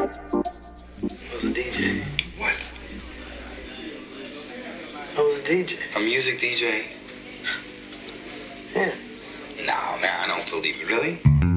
I was a DJ. What? I was a DJ. A music DJ? Yeah. Nah, man, I don't believe it. Really?